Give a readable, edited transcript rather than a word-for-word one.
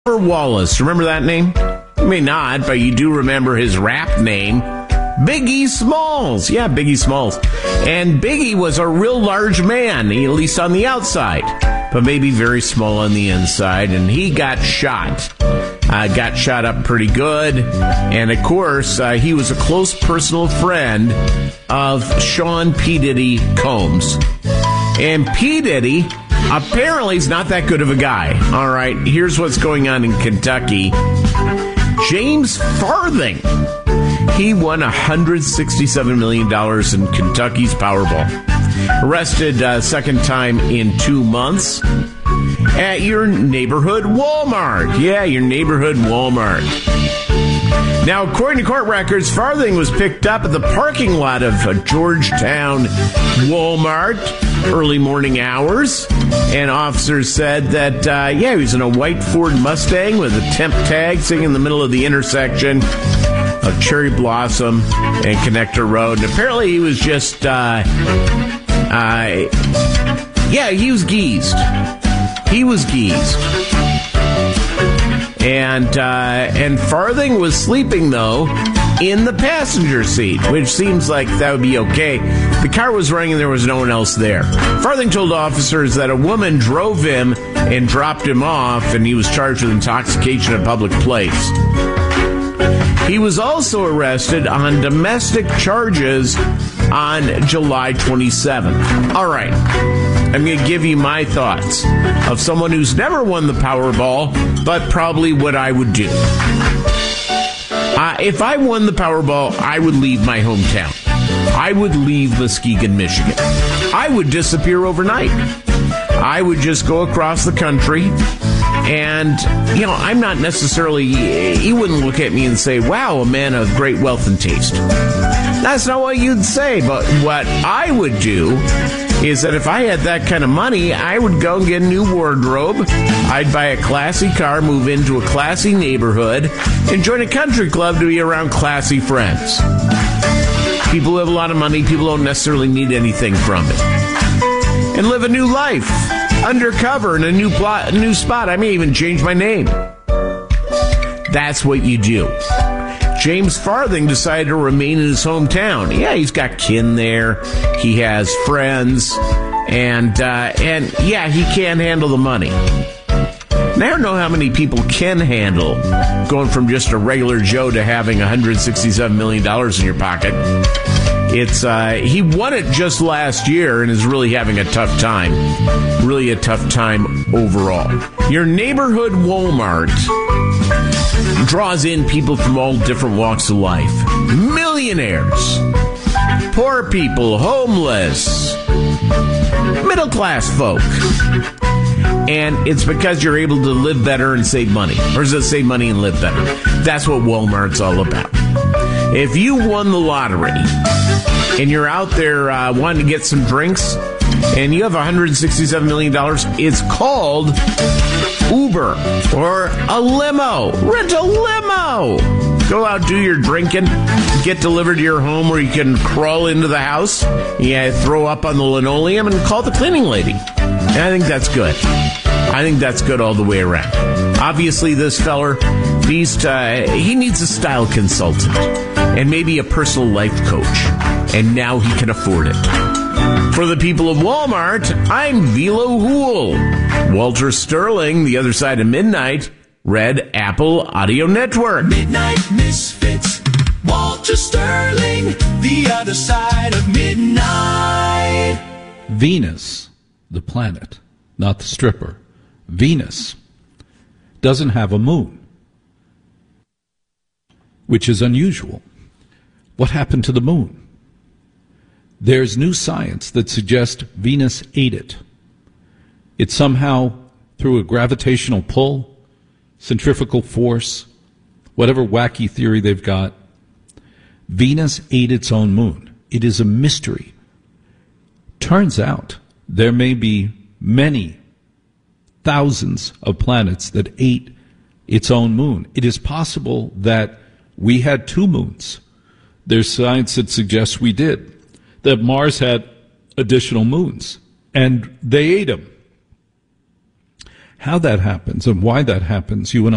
Wallace. Remember that name? You may not, but you do remember his rap name, Biggie Smalls. Yeah, Biggie Smalls. And Biggie was a real large man, at least on the outside, but maybe very small on the inside. And he got shot. Got shot up pretty good. And, of course, he was a close personal friend of Sean P. Diddy Combs. And P. Diddy apparently is not that good of a guy. All right, here's what's going on in Kentucky. James Farthing. He won $167 million in Kentucky's Powerball. Arrested second time in 2 months at your neighborhood Walmart. Yeah, your neighborhood Walmart. Now, according to court records, Farthing was picked up at the parking lot of Georgetown Walmart early morning hours, and officers said that, he was in a white Ford Mustang with a temp tag sitting in the middle of the intersection of Cherry Blossom and Connector Road. And apparently he was just, he was geezed. He was geezed. And Farthing was sleeping, though, in the passenger seat, which seems like that would be okay. The car was running and there was no one else there. Farthing told officers that a woman drove him and dropped him off, and he was charged with intoxication in a public place. He was also arrested on domestic charges on July 27th. All right. I'm going to give you my thoughts of someone who's never won the Powerball, but probably what I would do. If I won the Powerball, I would leave my hometown. I would leave Muskegon, Michigan. I would disappear overnight. I would just go across the country. And, I'm not necessarily, you wouldn't look at me and say, wow, a man of great wealth and taste. That's not what you'd say. But what I would do is that if I had that kind of money, I would go and get a new wardrobe. I'd buy a classy car, move into a classy neighborhood, and join a country club to be around classy friends. People who have a lot of money, people don't necessarily need anything from it. And live a new life, undercover in a new spot. I may even change my name. That's what you do. James Farthing decided to remain in his hometown. Yeah, he's got kin there. He has friends. And he can't handle the money. And I don't know how many people can handle going from just a regular Joe to having $167 million in your pocket. He won it just last year and is really having a tough time. Really a tough time overall. Your neighborhood Walmart draws in people from all different walks of life. Millionaires, poor people, homeless, middle-class folk. And it's because you're able to live better and save money. Or is it save money and live better? That's what Walmart's all about. If you won the lottery and you're out there wanting to get some drinks and you have $167 million, it's called Uber or a limo. Rent a limo. Go out, do your drinking, get delivered to your home where you can crawl into the house, throw up on the linoleum and call the cleaning lady. And I think that's good. I think that's good all the way around. Obviously, this feller, he needs a style consultant and maybe a personal life coach. And now he can afford it. For the people of Walmart, I'm Velo Hool. Walter Sterling, The Other Side of Midnight, Red Apple Audio Network. Midnight Misfits, Walter Sterling, The Other Side of Midnight. Venus, the planet, not the stripper. Venus doesn't have a moon, which is unusual. What happened to the moon? There's new science that suggests Venus ate it. It somehow, through a gravitational pull, centrifugal force, whatever wacky theory they've got, Venus ate its own moon. It is a mystery. Turns out there may be many thousands of planets that ate its own moon. It is possible that we had two moons. There's science that suggests we did. That Mars had additional moons, and they ate them. How that happens and why that happens, you and